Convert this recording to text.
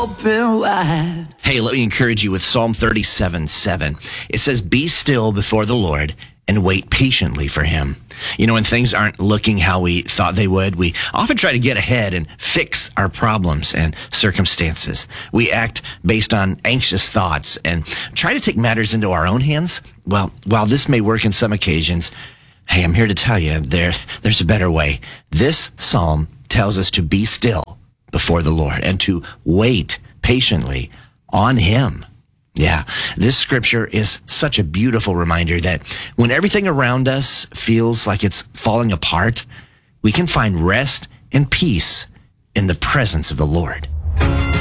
open wide. Hey, let me encourage you with Psalm 37:7. It says, "Be still before the Lord and wait patiently for him." You know, when things aren't looking how we thought they would, we often try to get ahead and fix our problems and circumstances. We act based on anxious thoughts and try to take matters into our own hands. Well, while this may work in some occasions, hey, I'm here to tell you there's a better way. This psalm tells us to be still before the Lord and to wait patiently on him. Yeah, this scripture is such a beautiful reminder that when everything around us feels like it's falling apart, we can find rest and peace in the presence of the Lord.